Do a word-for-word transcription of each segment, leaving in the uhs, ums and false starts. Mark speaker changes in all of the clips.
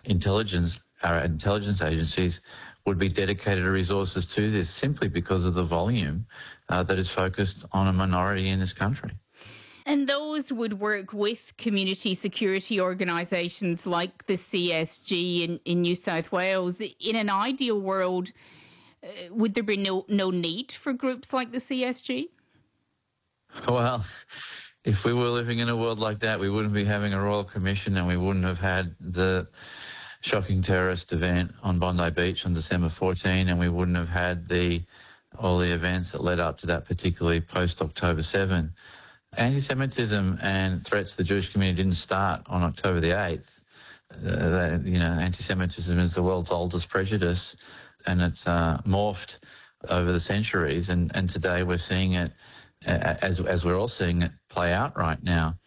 Speaker 1: intelligence, our intelligence agencies would be dedicated resources to this simply because of the volume uh, that is focused on a minority in this country.
Speaker 2: And those would work with community security organisations like the C S G in, in New South Wales. In an ideal world, uh, would there be no, no need for groups like the C S G?
Speaker 1: Well, if we were living in a world like that, we wouldn't be having a Royal Commission and we wouldn't have had the shocking terrorist event on Bondi Beach on December fourteenth, and we wouldn't have had the all the events that led up to that, particularly post-October seventh. Anti-Semitism and threats to the Jewish community didn't start on October the eighth. Uh, you know, anti-Semitism is the world's oldest prejudice, and it's uh, morphed over the centuries, and, and today we're seeing it, uh, as, as we're all seeing it, play out right now.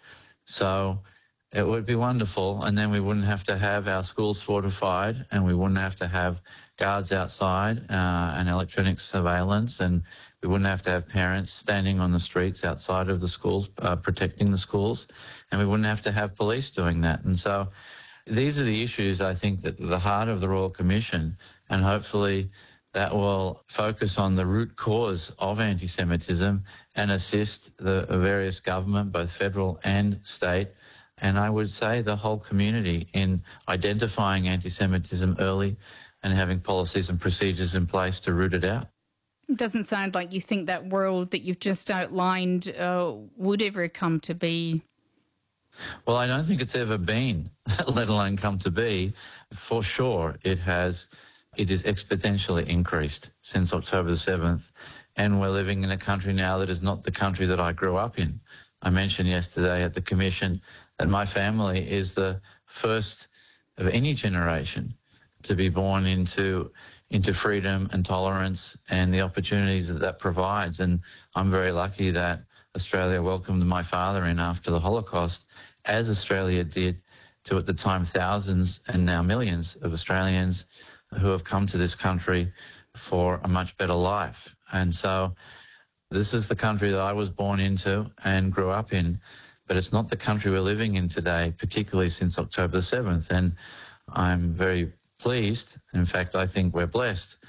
Speaker 1: So it would be wonderful, and then we wouldn't have to have our schools fortified, and we wouldn't have to have guards outside uh, and electronic surveillance, and we wouldn't have to have parents standing on the streets outside of the schools, uh, protecting the schools, and we wouldn't have to have police doing that. And so these are the issues, I think, that are the heart of the Royal Commission, and hopefully that will focus on the root cause of anti-Semitism and assist the various government, both federal and state, and I would say the whole community, in identifying anti-Semitism early and having policies and procedures in place to root it out.
Speaker 2: It doesn't sound like you think that world that you've just outlined uh, would ever come to be.
Speaker 1: Well, I don't think it's ever been, let alone come to be. For sure, it has. It is exponentially increased since October the seventh, and we're living in a country now that is not the country that I grew up in. I mentioned yesterday at the Commission that my family is the first of any generation to be born into into freedom and tolerance and the opportunities that that provides. And I'm very lucky that Australia welcomed my father in after the Holocaust, as Australia did to, at the time, thousands and now millions of Australians who have come to this country for a much better life. And so this is the country that I was born into and grew up in, but it's not the country we're living in today, particularly since October the seventh. And I'm very pleased, in fact, I think we're blessed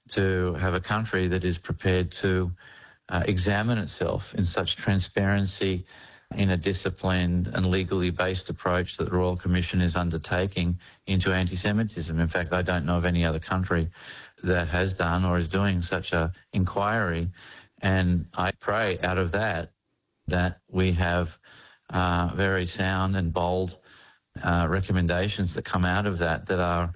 Speaker 1: to have a country that is prepared to uh, examine itself in such transparency, in a disciplined and legally based approach that the Royal Commission is undertaking into anti-Semitism. In fact, I don't know of any other country that has done or is doing such an inquiry. And I pray out of that that we have uh, very sound and bold uh, recommendations that come out of that that are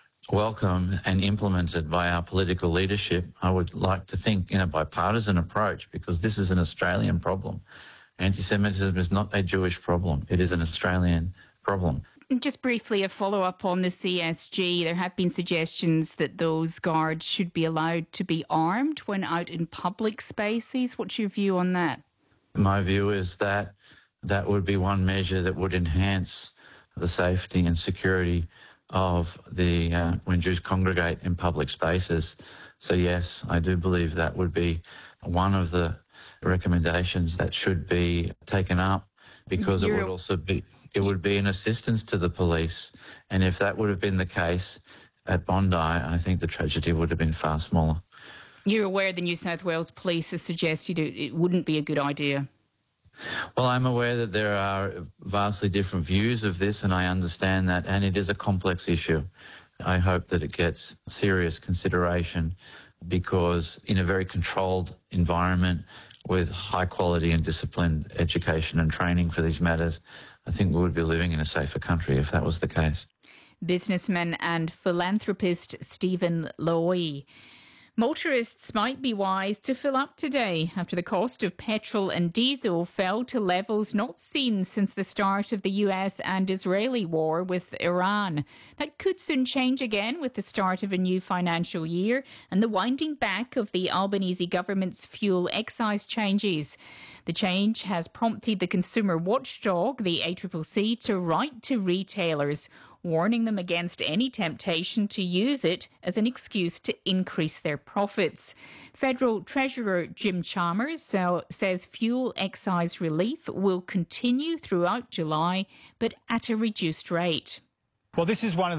Speaker 1: welcome and implemented by our political leadership. I would like to think in a bipartisan approach, because this is an Australian problem. Anti-Semitism is not a Jewish problem. It is an Australian problem.
Speaker 2: Just briefly, a follow-up on the C S G. There have been suggestions that those guards should be allowed to be armed when out in public spaces. What's your view on that?
Speaker 1: My view is that that would be one measure that would enhance the safety and security of the uh, when Jews congregate in public spaces. So yes, I do believe that would be one of the recommendations that should be taken up, because You're... it would also be it would be an assistance to the police. And if that would have been the case at Bondi, I think the tragedy would have been far smaller.
Speaker 2: You're aware the New South Wales Police has suggested it wouldn't be a good idea?
Speaker 1: Well, I'm aware that there are vastly different views of this, and I understand that, and it is a complex issue. I hope that it gets serious consideration, because in a very controlled environment with high quality and disciplined education and training for these matters, I think we would be living in a safer country if that was the case.
Speaker 2: Businessman and philanthropist Stephen Lowy. Motorists might be wise to fill up today after the cost of petrol and diesel fell to levels not seen since the start of the U S and Israeli war with Iran. That could soon change again with the start of a new financial year and the winding back of the Albanese government's fuel excise changes. The change has prompted the consumer watchdog, the A C C C, to write to retailers, warning them against any temptation to use it as an excuse to increase their profits. Federal Treasurer Jim Chalmers uh, says fuel excise relief will continue throughout July, but at a reduced rate.
Speaker 3: Well, this is one of